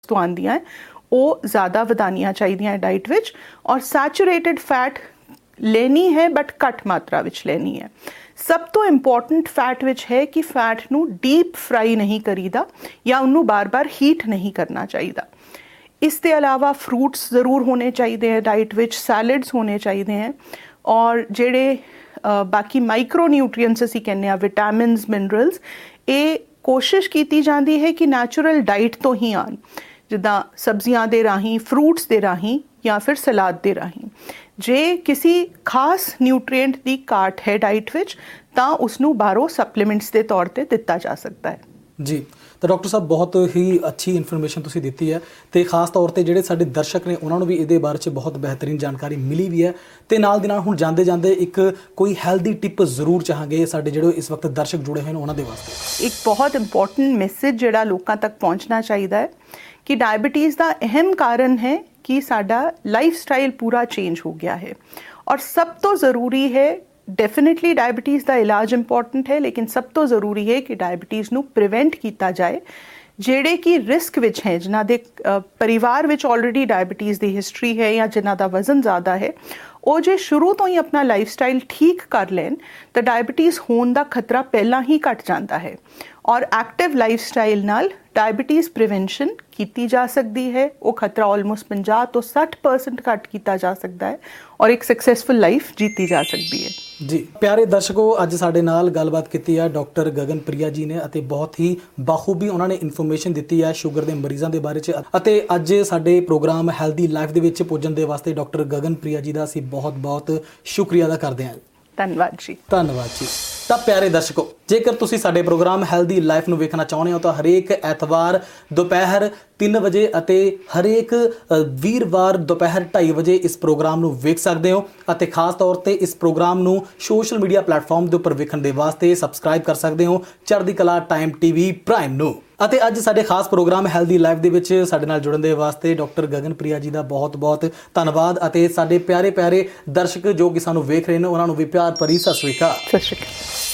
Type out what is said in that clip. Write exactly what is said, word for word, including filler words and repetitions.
ਤੋਂ ਆਉਂਦੀਆਂ ਉਹ ਜ਼ਿਆਦਾ ਵਧਾਉਣੀਆਂ ਚਾਹੀਦੀਆਂ ਡਾਈਟ ਵਿੱਚ। ਔਰ ਸੈਚੂਰੇਟਡ ਫੈਟ ਲੈਣੀ ਹੈ ਬਟ ਘੱਟ ਮਾਤਰਾ ਵਿੱਚ ਲੈਣੀ ਹੈ। ਸਭ ਤੋਂ ਇੰਪੋਰਟੈਂਟ ਫੈਟ ਵਿੱਚ ਹੈ ਕਿ ਫੈਟ ਨੂੰ ਡੀਪ ਫਰਾਈ ਨਹੀਂ ਕਰੀਦਾ ਜਾਂ ਉਹਨੂੰ ਬਾਰ-ਬਾਰ ਹੀਟ ਨਹੀਂ ਕਰਨਾ ਚਾਹੀਦਾ। ਇਸ ਦੇ ਇਲਾਵਾ ਫਰੂਟਸ ਜ਼ਰੂਰ ਹੋਣੇ ਚਾਹੀਦੇ ਹੈ ਡਾਈਟ ਵਿੱਚ, ਸੈਲਡਸ ਹੋਣੇ ਚਾਹੀਦੇ ਹੈ ਔਰ ਜਿਹੜੇ ਬਾਕੀ ਮਾਈਕਰੋ ਨਿਊਟਰੀਐਂਟਸ ਅਸੀਂ ਕਹਿੰਦੇ ਹਾਂ, ਵਿਟਾਮਿਨਸ, ਮਿਨਰਲਸ, ਇਹ ਕੋਸ਼ਿਸ਼ ਕੀਤੀ ਜਾਂਦੀ ਹੈ ਕਿ ਨੈਚੁਰਲ ਡਾਈਟ ਤੋਂ ਹੀ ਆਉਣ, ਜਿੱਦਾਂ ਸਬਜ਼ੀਆਂ ਦੇ ਰਾਹੀਂ, ਫਰੂਟਸ ਦੇ ਰਾਹੀਂ ਜਾਂ ਫਿਰ ਸਲਾਦ ਦੇ ਰਾਹੀਂ। ਜੇ ਕਿਸੇ ਖਾਸ ਨਿਊਟਰੀਐਂਟ ਦੀ ਘਾਟ ਹੈ ਡਾਈਟ ਵਿੱਚ ਤਾਂ ਉਸਨੂੰ ਬਾਹਰੋਂ ਸਪਲੀਮੈਂਟਸ ਦੇ ਤੌਰ ਤੇ ਦਿੱਤਾ ਜਾ ਸਕਦਾ ਹੈ। ਜੀ, ਤਾਂ ਡਾਕਟਰ ਸਾਹਿਬ ਬਹੁਤ ਹੀ ਅੱਛੀ ਇਨਫੋਰਮੇਸ਼ਨ ਤੁਸੀਂ ਦਿੱਤੀ ਹੈ ਅਤੇ ਖਾਸ ਤੌਰ 'ਤੇ ਜਿਹੜੇ ਸਾਡੇ ਦਰਸ਼ਕ ਨੇ ਉਹਨਾਂ ਨੂੰ ਵੀ ਇਹਦੇ ਬਾਰੇ 'ਚ ਬਹੁਤ ਬਿਹਤਰੀਨ ਜਾਣਕਾਰੀ ਮਿਲੀ ਵੀ ਹੈ। ਅਤੇ ਨਾਲ ਦੀ ਨਾਲ ਹੁਣ ਜਾਂਦੇ ਜਾਂਦੇ ਇੱਕ ਕੋਈ ਹੈਲਦੀ ਟਿਪ ਜ਼ਰੂਰ ਚਾਹਾਂਗੇ ਸਾਡੇ ਜਿਹੜੇ ਇਸ ਵਕਤ ਦਰਸ਼ਕ ਜੁੜੇ ਹੋਏ ਨੇ ਉਹਨਾਂ ਦੇ ਵਾਸਤੇ। ਇੱਕ ਬਹੁਤ ਇੰਪੋਰਟੈਂਟ ਮੈਸੇਜ ਜਿਹੜਾ ਲੋਕਾਂ ਤੱਕ ਪਹੁੰਚਣਾ ਚਾਹੀਦਾ ਹੈ ਕਿ ਡਾਇਬਟੀਜ਼ ਦਾ ਅਹਿਮ ਕਾਰਨ ਹੈ ਕਿ ਸਾਡਾ ਲਾਈਫ ਸਟਾਈਲ ਪੂਰਾ ਚੇਂਜ ਹੋ ਗਿਆ ਹੈ। ਔਰ ਸਭ ਤੋਂ ਜ਼ਰੂਰੀ ਹੈ, ਡੈਫੀਨੇਟਲੀ ਡਾਇਬਟੀਜ਼ ਦਾ ਇਲਾਜ ਇੰਪੋਰਟੈਂਟ ਹੈ, ਲੇਕਿਨ ਸਭ ਤੋਂ ਜ਼ਰੂਰੀ ਹੈ ਕਿ ਡਾਇਬਟੀਜ਼ ਨੂੰ ਪ੍ਰੀਵੈਂਟ ਕੀਤਾ ਜਾਏ। ਜਿਹੜੇ ਕਿ ਰਿਸਕ ਵਿੱਚ ਹੈ, ਜਿਨ੍ਹਾਂ ਦੇ ਪਰਿਵਾਰ ਵਿੱਚ ਆਲਰੇਡੀ ਡਾਇਬਟੀਜ਼ ਦੀ ਹਿਸਟਰੀ ਹੈ ਜਾਂ ਜਿਨ੍ਹਾਂ ਦਾ ਵਜ਼ਨ ਜ਼ਿਆਦਾ ਹੈ, ਉਹ ਜੇ ਸ਼ੁਰੂ ਤੋਂ ਹੀ ਆਪਣਾ ਲਾਈਫ ਸਟਾਈਲ ਠੀਕ ਕਰ ਲੈਣ ਤਾਂ ਡਾਇਬਟੀਜ਼ ਹੋਣ ਦਾ ਖਤਰਾ ਪਹਿਲਾਂ ਹੀ ਘਟ ਜਾਂਦਾ ਹੈ। ਔਰ ਐਕਟਿਵ ਲਾਈਫ ਸਟਾਈਲ ਨਾਲ ਡਾਇਬਟੀਜ਼ ਪ੍ਰੀਵੈਂਸ਼ਨ ਕੀਤੀ ਜਾ ਸਕਦੀ ਹੈ। ਉਹ ਖਤਰਾ ਆਲਮੋਸਟ ਪੰਜਾਹ ਤੋਂ ਸੱਠ ਪਰਸੈਂਟ ਘੱਟ ਕੀਤਾ ਜਾ ਸਕਦਾ ਹੈ ਔਰ ਇੱਕ ਸਕਸੈਸਫੁਲ ਲਾਈਫ ਜੀਤੀ ਜਾ ਸਕਦੀ ਹੈ। ਜੀ ਪਿਆਰੇ ਦਰਸ਼ਕੋ, ਅੱਜ ਸਾਡੇ ਨਾਲ ਗੱਲਬਾਤ ਕੀਤੀ ਹੈ ਡਾਕਟਰ ਗਗਨਪ੍ਰਿਆ ਜੀ ਨੇ ਅਤੇ ਬਹੁਤ ਹੀ ਬਾਖੂਬੀ ਉਹਨਾਂ ਨੇ ਇਨਫੋਰਮੇਸ਼ਨ ਦਿੱਤੀ ਹੈ ਸ਼ੂਗਰ ਦੇ ਮਰੀਜ਼ਾਂ ਦੇ ਬਾਰੇ 'ਚ। ਅਤੇ ਅੱਜ ਸਾਡੇ ਪ੍ਰੋਗਰਾਮ ਹੈਲਦੀ ਲਾਈਫ ਦੇ ਵਿੱਚ ਪੁੱਜਣ ਦੇ ਵਾਸਤੇ ਡਾਕਟਰ ਗਗਨਪ੍ਰਿਆ ਜੀ ਦਾ ਅਸੀਂ ਬਹੁਤ ਬਹੁਤ ਸ਼ੁਕਰੀਆ ਅਦਾ ਕਰਦੇ ਹਾਂ। ਧੰਨਵਾਦ ਜੀ। ਧੰਨਵਾਦ ਜੀ। ਤਾਂ ਪਿਆਰੇ ਦਰਸ਼ਕੋ, ਜੇਕਰ ਤੁਸੀਂ ਸਾਡੇ ਪ੍ਰੋਗਰਾਮ ਹੈਲਦੀ ਲਾਈਫ ਨੂੰ ਵੇਖਣਾ ਚਾਹੁੰਦੇ ਹੋ ਤਾਂ ਹਰੇਕ ਐਤਵਾਰ ਦੁਪਹਿਰ ਤਿੰਨ ਵਜੇ ਅਤੇ ਹਰੇਕ ਵੀਰਵਾਰ ਦੁਪਹਿਰ ਢਾਈ ਵਜੇ ਇਸ ਪ੍ਰੋਗਰਾਮ ਨੂੰ ਵੇਖ ਸਕਦੇ ਹੋ। ਅਤੇ ਖਾਸ ਤੌਰ 'ਤੇ ਇਸ ਪ੍ਰੋਗਰਾਮ ਨੂੰ ਸੋਸ਼ਲ ਮੀਡੀਆ ਪਲੇਟਫਾਰਮ ਦੇ ਉੱਪਰ ਵੇਖਣ ਦੇ ਵਾਸਤੇ ਸਬਸਕ੍ਰਾਈਬ ਕਰ ਸਕਦੇ ਹੋ ਚੜ੍ਹਦੀ ਕਲਾ ਟਾਈਮ ਟੀਵੀ ਪ੍ਰਾਈਮ ਨੂੰ। ਅਤੇ ਅੱਜ ਸਾਡੇ ਖਾਸ ਪ੍ਰੋਗਰਾਮ ਹੈਲਦੀ ਲਾਈਫ ਦੇ ਵਿੱਚ ਸਾਡੇ ਨਾਲ ਜੁੜਨ ਦੇ ਵਾਸਤੇ ਡਾਕਟਰ ਗਗਨਪ੍ਰਿਆ ਜੀ ਦਾ ਬਹੁਤ ਬਹੁਤ ਧੰਨਵਾਦ। ਅਤੇ ਸਾਡੇ ਪਿਆਰੇ ਪਿਆਰੇ ਦਰਸ਼ਕ ਜੋ ਕਿ ਸਾਨੂੰ ਵੇਖ ਰਹੇ ਨੇ ਉਹਨਾਂ ਨੂੰ ਵੀ ਪਿਆਰ ਭਰੀ ਸਤਿ ਸ਼੍ਰੀ ਅਕਾਲ। ਸਤਿ ਸ਼੍ਰੀ ਅਕਾਲ।